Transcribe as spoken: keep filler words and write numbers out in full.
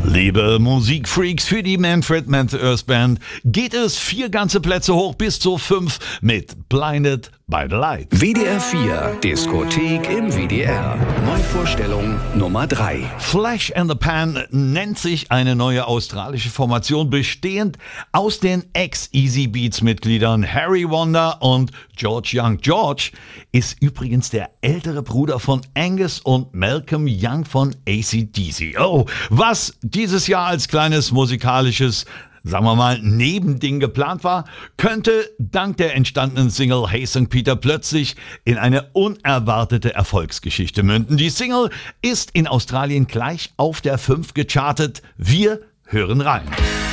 Liebe Musikfreaks, für die Manfred Mann's Earth Band geht es vier ganze Plätze hoch bis zu fünf mit Blinded by the Light. W D R vier Diskothek im W D R. Neuvorstellung Nummer drei. Flash and the Pan nennt sich eine neue australische Formation, bestehend aus den Ex-Easy-Beats-Mitgliedern Harry Wonder und George Young. George ist übrigens der ältere Bruder von Angus und Malcolm Young von A C D C. Oh, was dieses Jahr als kleines musikalisches, sagen wir mal, Nebending geplant war, könnte dank der entstandenen Single Hey Sankt Peter plötzlich in eine unerwartete Erfolgsgeschichte münden. Die Single ist in Australien gleich auf der fünf gechartet. Wir hören rein.